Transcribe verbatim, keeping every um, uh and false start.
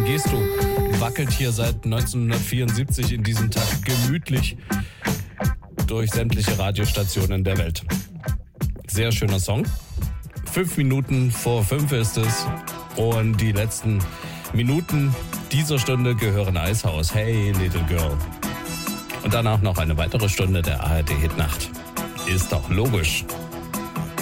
gehst du? Wackelt hier seit neunzehnhundertvierundsiebzig in diesem Takt gemütlich durch sämtliche Radiostationen der Welt. Sehr schöner Song. Fünf Minuten vor fünf ist es und die letzten Minuten dieser Stunde gehören Eishaus. Hey, Little Girl. Und danach noch eine weitere Stunde der A R D-Hitnacht. Ist doch logisch.